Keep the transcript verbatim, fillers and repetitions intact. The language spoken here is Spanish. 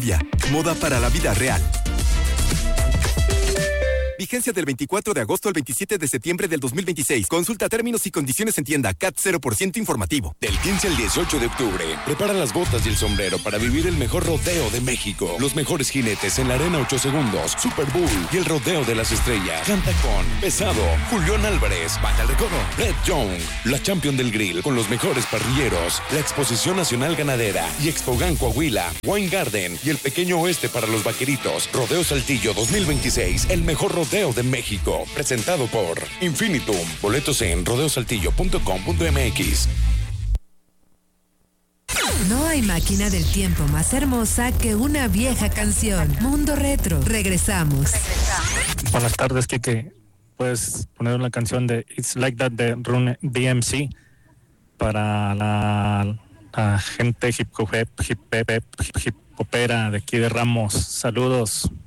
Moda para la vida real. Vigencia del veinticuatro de agosto al veintisiete de septiembre del dos mil veintiséis. Consulta términos y condiciones en tienda. C A T cero por ciento informativo. Del quince al dieciocho de octubre, prepara las botas y el sombrero para vivir el mejor rodeo de México. Los mejores jinetes en la Arena ocho segundos, Super Bowl y el Rodeo de las Estrellas. Canta con Pesado, Julián Álvarez, Baja el Recodo, Red Young, la Champion del Grill con los mejores parrilleros, la Exposición Nacional Ganadera y Expogan Coahuila, Wine Garden y el Pequeño Oeste para los Vaqueritos. Rodeo Saltillo dos mil veintiséis, el mejor rodeo de México, presentado por Infinitum. Boletos en rodeo saltillo punto com punto m x. No hay máquina del tiempo más hermosa que una vieja canción. Mundo Retro. Regresamos. Regresamos. Buenas tardes, Kike. Puedes poner una canción de It's Like That de Run D M C para la, la gente hip hop, hip hop, hip hopera de aquí de Ramos. Saludos.